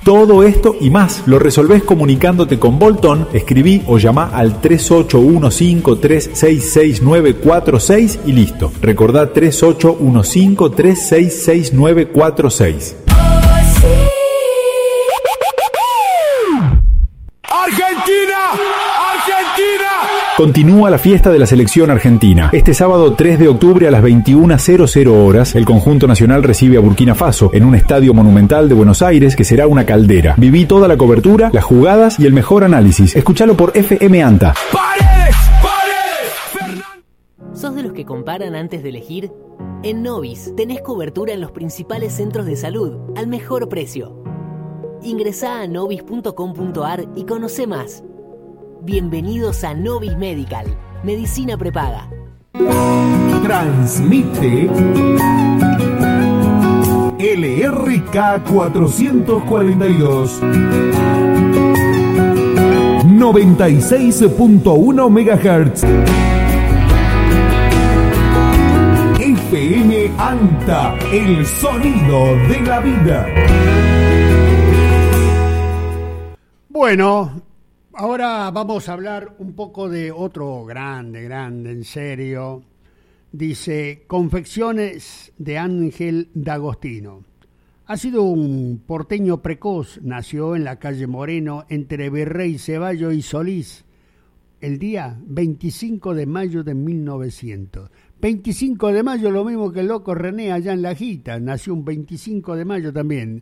Todo esto y más lo resolvés comunicándote con Bolton. Escribí o llamá al 3815366946 y listo. Recordá 3815366946. ¡Argentina! ¡Argentina! Continúa la fiesta de la selección argentina. Este sábado 3 de octubre a las 21:00 horas, el conjunto nacional recibe a Burkina Faso en un estadio monumental de Buenos Aires que será una caldera. Viví toda la cobertura, las jugadas y el mejor análisis. Escuchalo por FM Anta. ¡Paredes! ¡Paredes! ¿Sos de los que comparan antes de elegir? En Novis tenés cobertura en los principales centros de salud al mejor precio. Ingresá a novis.com.ar y conocé más. Bienvenidos a Novis Medical, medicina prepaga. Transmite LRK 442 96.1 MHz. FM Anta, el sonido de la vida. Bueno, ahora vamos a hablar un poco de otro grande, en serio. Dice, Confecciones de Ángel D'Agostino. Ha sido un porteño precoz, nació en la calle Moreno, entre Virrey Ceballos y Solís, el día 25 de mayo de 1900. 25 de mayo, lo mismo que el loco René allá en La Jita, nació un 25 de mayo también.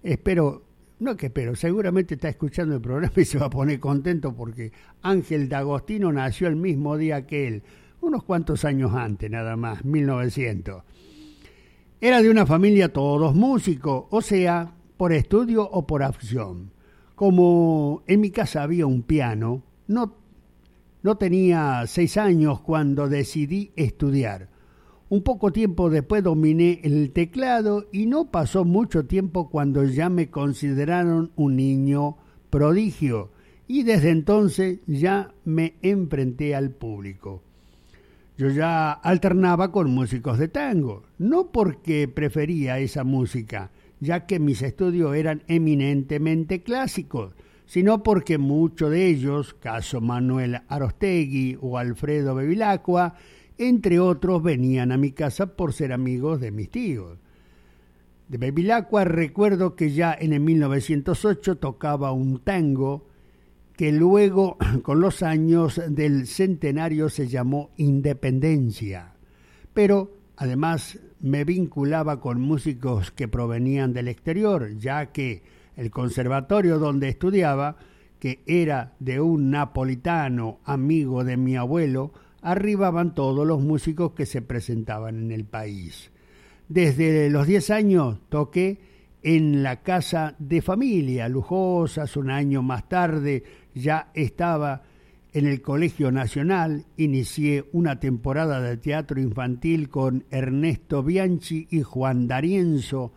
Seguramente está escuchando el programa y se va a poner contento porque Ángel D'Agostino nació el mismo día que él, unos cuantos años antes nada más, 1900. Era de una familia todos músicos, o sea, por estudio o por afición. Como en mi casa había un piano, no tenía 6 años cuando decidí estudiar. Un poco tiempo después dominé el teclado y no pasó mucho tiempo cuando ya me consideraron un niño prodigio y desde entonces ya me enfrenté al público. Yo ya alternaba con músicos de tango, no porque prefería esa música, ya que mis estudios eran eminentemente clásicos, sino porque muchos de ellos, caso Manuel Arostegui o Alfredo Bevilacqua, entre otros, venían a mi casa por ser amigos de mis tíos. De Bevilacqua recuerdo que ya en el 1908 tocaba un tango que luego, con los años del centenario, se llamó Independencia. Pero, además, me vinculaba con músicos que provenían del exterior, ya que el conservatorio donde estudiaba, que era de un napolitano amigo de mi abuelo, arribaban todos los músicos que se presentaban en el país. Desde los 10 años toqué en la casa de familia lujosas. Un año más tarde ya estaba en el Colegio Nacional. Inicié una temporada de teatro infantil con Ernesto Bianchi y Juan D'Arienzo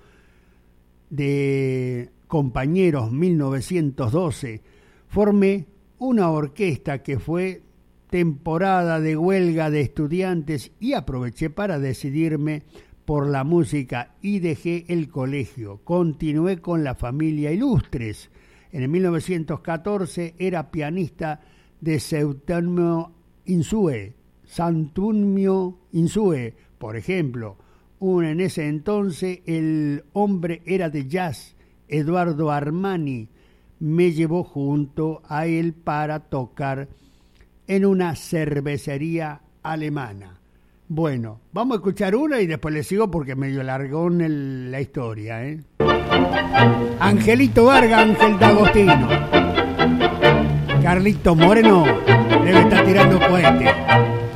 de Compañeros 1912. Formé una orquesta que fue temporada de huelga de estudiantes y aproveché para decidirme por la música y dejé el colegio. Continué con la familia Ilustres. En el 1914 era pianista de Sant'Unmio Insue, por ejemplo. En ese entonces el hombre era de jazz, Eduardo Armani. Me llevó junto a él para tocar en una cervecería alemana. Bueno, vamos a escuchar una y después le sigo porque medio largón la historia, ¿eh? Angelito Vargas, Ángel D'Agostino. Carlito Moreno debe estar tirando cohetes.